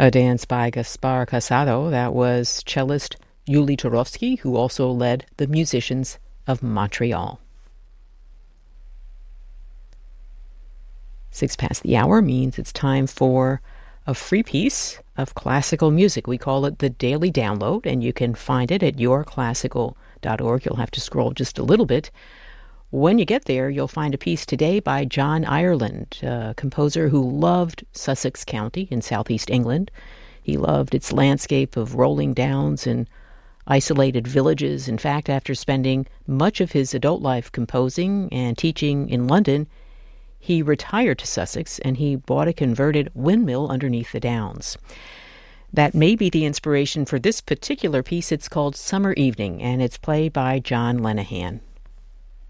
A dance by Gaspar Casado. That was cellist Yuli Turovsky, who also led the Musicians of Montreal. 6 past the hour means it's time for a free piece of classical music. We call it the Daily Download, and you can find it at yourclassical.org. You'll have to scroll just a little bit. When you get there, you'll find a piece today by John Ireland, a composer who loved Sussex County in southeast England. He loved its landscape of rolling downs and isolated villages. In fact, after spending much of his adult life composing and teaching in London, he retired to Sussex and he bought a converted windmill underneath the downs. That may be the inspiration for this particular piece. It's called Summer Evening, and it's played by John Lenihan.